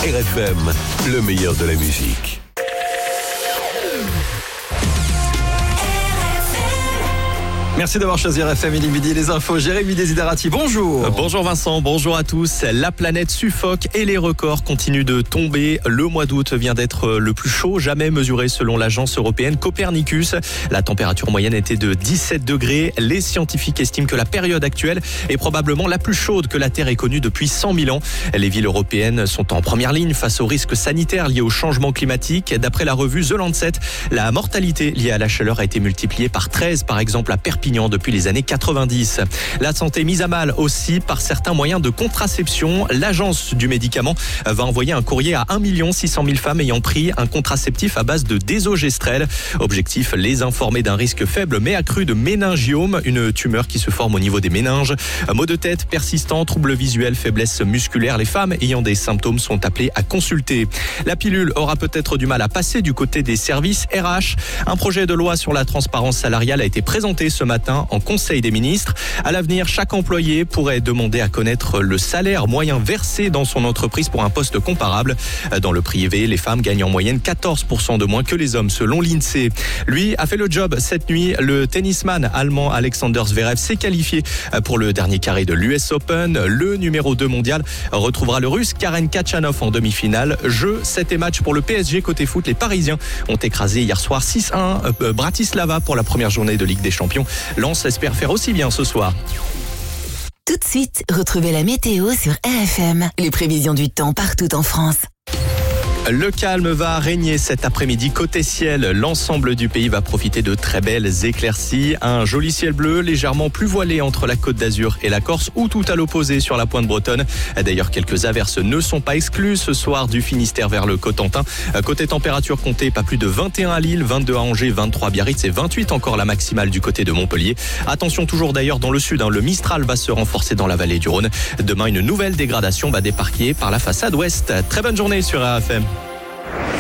RFM, le meilleur de la musique. Merci d'avoir choisi RFM et midi les infos. Jérémy Desiderati, bonjour. Bonjour Vincent, bonjour à tous. La planète suffoque et les records continuent de tomber. Le mois d'août vient d'être le plus chaud jamais mesuré selon l'agence européenne Copernicus. La température moyenne était de 17 degrés. Les scientifiques estiment que la période actuelle est probablement la plus chaude que la Terre ait connue depuis 100 000 ans. Les villes européennes sont en première ligne face aux risques sanitaires liés au changement climatique. D'après la revue The Lancet, la mortalité liée à la chaleur a été multipliée par 13, par exemple à Perpignan depuis les années 90. La santé mise à mal aussi par certains moyens de contraception. L'agence du médicament va envoyer un courrier à 1 600 000 femmes ayant pris un contraceptif à base de désogestrel. Objectif, les informer d'un risque faible mais accru de méningiome, une tumeur qui se forme au niveau des méninges. Maux de tête persistants, troubles visuels, faiblesse musculaire. Les femmes ayant des symptômes sont appelées à consulter. La pilule aura peut-être du mal à passer du côté des services RH. Un projet de loi sur la transparence salariale a été présenté ce matin en Conseil des ministres. À l'avenir, chaque employé pourrait demander à connaître le salaire moyen versé dans son entreprise pour un poste comparable. Dans le privé, les femmes gagnent en moyenne 14% de moins que les hommes selon l'INSEE. Lui a fait le job cette nuit. Le tennisman allemand Alexander Zverev s'est qualifié pour le dernier carré de l'US Open. Le numéro 2 mondial retrouvera le russe Karen Khachanov en demi-finale. Jeu 7 et match pour le PSG côté foot. Les Parisiens ont écrasé hier soir 6-1 Bratislava pour la première journée de Ligue des Champions. Lens espère faire aussi bien ce soir. Tout de suite, retrouvez la météo sur RFM. Les prévisions du temps partout en France. Le calme va régner cet après-midi côté ciel. L'ensemble du pays va profiter de très belles éclaircies. Un joli ciel bleu légèrement plus voilé entre la Côte d'Azur et la Corse ou tout à l'opposé sur la pointe bretonne. D'ailleurs, quelques averses ne sont pas exclues ce soir du Finistère vers le Cotentin. Côté température, comptez pas plus de 21 à Lille, 22 à Angers, 23 à Biarritz et 28 encore la maximale du côté de Montpellier. Attention toujours d'ailleurs dans le sud, le Mistral va se renforcer dans la vallée du Rhône. Demain, une nouvelle dégradation va débarquer par la façade ouest. Très bonne journée sur RFM.